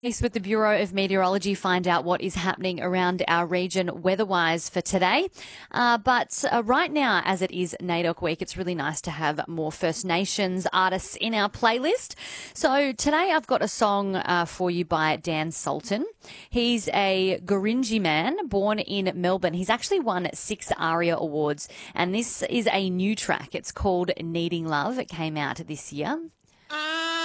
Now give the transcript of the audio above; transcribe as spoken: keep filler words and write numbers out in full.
Next, with the Bureau of Meteorology, find out what is happening around our region weather-wise for today. Uh, but uh, right now, as it is NAIDOC week, it's really nice to have more First Nations artists in our playlist. So today I've got a song uh, for you by Dan Sultan. He's a Gurindji man born in Melbourne. He's actually won six ARIA awards, and this is a new track. It's called Needing Love. It came out this year.